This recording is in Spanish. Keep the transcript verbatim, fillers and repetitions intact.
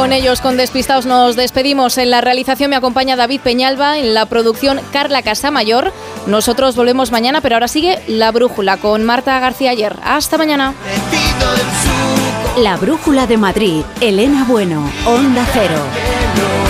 con ellos, con Despistaos, nos despedimos. En la realización me acompaña David Peñalba, en la producción Carla Casamayor. Nosotros volvemos mañana, pero ahora sigue La Brújula con Marta García Ayer. Hasta mañana. La Brújula de Madrid, Elena Bueno, Onda Cero.